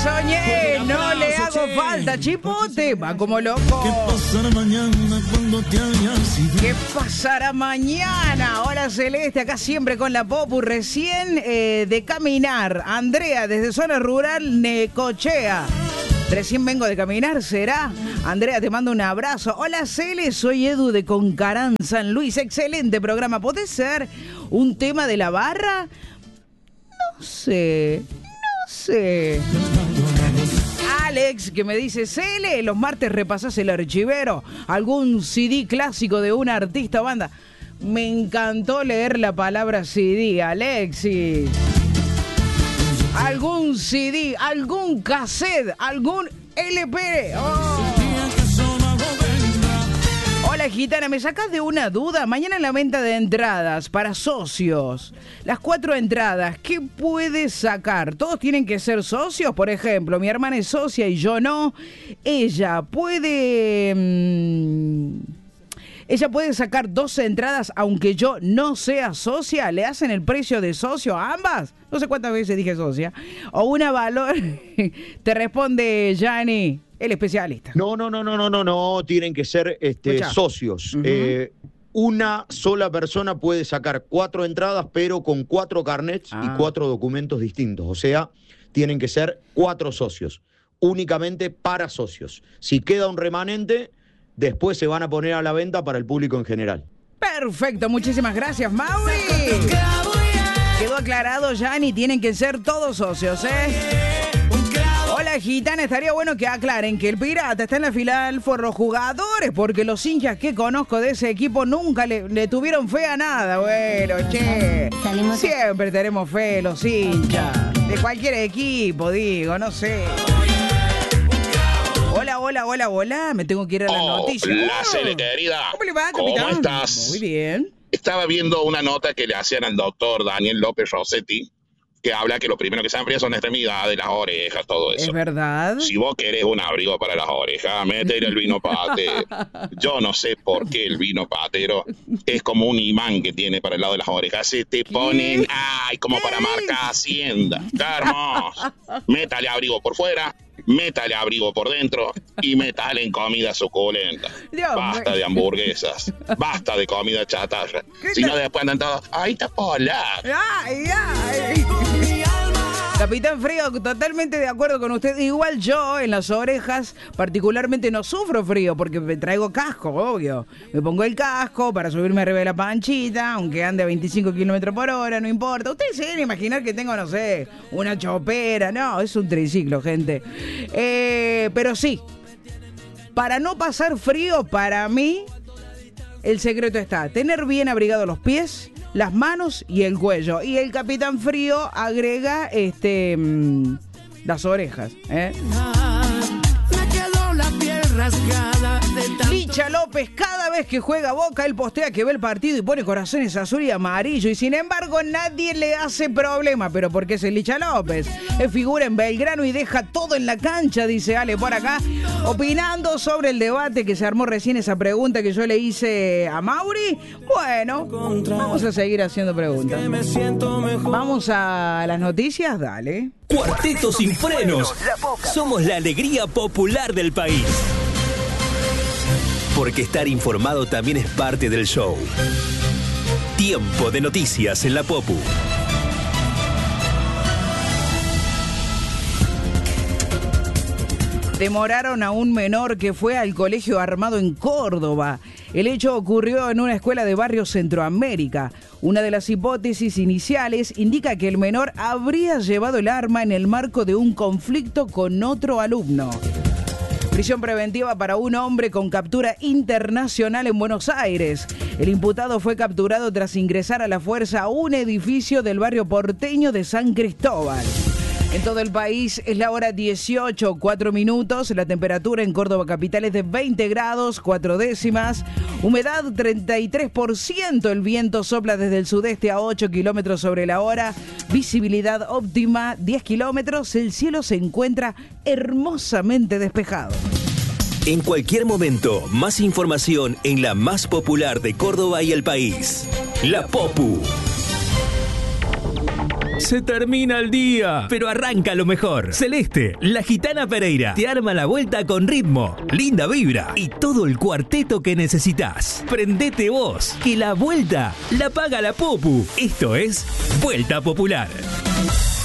soñé, no le hago falta, chipote, va como loco. ¿Qué pasará mañana cuando te hayas ido? ¿Qué pasará mañana? Hola Celeste, acá siempre con la Popu, recién de caminar. Andrea, desde zona rural, Necochea. Recién vengo de caminar, ¿será? Andrea, te mando un abrazo. Hola Cele, soy Edu de Concarán, San Luis. Excelente programa. ¿Podés ser un tema de la barra? No sé. Alex, que me dice, Cele, los martes repasás el archivero, algún CD clásico de una artista o banda. Me encantó leer la palabra CD, Alexis. Algún CD, algún cassette, algún LP. Oh. Hola gitana, ¿me sacás de una duda? Mañana en la venta de entradas para socios, las 4 entradas, ¿qué puedes sacar? ¿Todos tienen que ser socios? Por ejemplo, mi hermana es socia y yo no. Ella puede sacar 12 entradas aunque yo no sea socia. ¿Le hacen el precio de socio a ambas? No sé cuántas veces dije socia. O una valor. Te responde Gianni, el especialista. No. Tienen que ser socios. Uh-huh. Una sola persona puede sacar 4 entradas, pero con 4 carnets y 4 documentos distintos. O sea, tienen que ser 4 socios. Únicamente para socios. Si queda un remanente, después se van a poner a la venta para el público en general. Perfecto, muchísimas gracias, Mauri. Quedó aclarado, Gianni, tienen que ser todos socios, Hola, gitana, estaría bueno que aclaren que el Pirata está en la final por los jugadores, porque los hinchas que conozco de ese equipo nunca le tuvieron fe a nada. Bueno, che, siempre tenemos fe los hinchas, de cualquier equipo, digo, no sé. Hola, me tengo que ir a la noticia. Hola, Cele, querida. ¿Cómo le va, capitán? ¿Cómo estás? Muy bien. Estaba viendo una nota que le hacían al doctor Daniel López Rossetti, que habla que lo primero que se enfría son las extremidades, las orejas, todo eso. ¿Es verdad? Si vos querés un abrigo para las orejas, métele el vino patero. Yo no sé por qué el vino patero es como un imán que tiene para el lado de las orejas. Se te ponen, como para marcar hacienda. ¡Qué hermoso! Métale abrigo por fuera, métale abrigo por dentro y métale en comida suculenta. Basta de hamburguesas, basta de comida chatarra. Si no, después andan todos, ¡ay, está polar! ¡Ay! Capitán Frío, totalmente de acuerdo con usted. Igual yo en las orejas particularmente no sufro frío porque me traigo casco, obvio. Me pongo el casco para subirme arriba de la panchita, aunque ande a 25 kilómetros por hora, no importa. Ustedes se deben imaginar que tengo, no sé, una chopera. No, es un triciclo, gente. Pero sí, para no pasar frío, para mí, el secreto está tener bien abrigados los pies, las manos y el cuello. Y el Capitán Frío agrega las orejas, Me quedó la piel rasgada de Licha López, cada vez que juega Boca, él postea que ve el partido y pone corazones azul y amarillo. Y sin embargo, nadie le hace problema. Pero porque es el Licha López. Es figura en Belgrano y deja todo en la cancha, dice Ale por acá. Opinando sobre el debate que se armó recién, esa pregunta que yo le hice a Mauri. Bueno, vamos a seguir haciendo preguntas. Vamos a las noticias, dale. Cuarteto sin frenos. Somos la alegría popular del país. Porque estar informado también es parte del show. Tiempo de noticias en la Popu. Demoraron a un menor que fue al colegio armado en Córdoba. El hecho ocurrió en una escuela de barrio Centroamérica. Una de las hipótesis iniciales indica que el menor habría llevado el arma en el marco de un conflicto con otro alumno. Prisión preventiva para un hombre con captura internacional en Buenos Aires. El imputado fue capturado tras ingresar a la fuerza a un edificio del barrio porteño de San Cristóbal. En todo el país es la hora 18:04. La temperatura en Córdoba capital es de 20 grados 4 décimas. Humedad 33%. El viento sopla desde el sudeste a 8 kilómetros sobre la hora. Visibilidad óptima 10 kilómetros. El cielo se encuentra hermosamente despejado. En cualquier momento, más información en la más popular de Córdoba y el país. La Popu. Se termina el día, pero arranca lo mejor. Celeste, la gitana Pereira, te arma la vuelta con ritmo, linda vibra y todo el cuarteto que necesitas. Prendete vos, que la vuelta la paga la Popu. Esto es Vuelta Popular.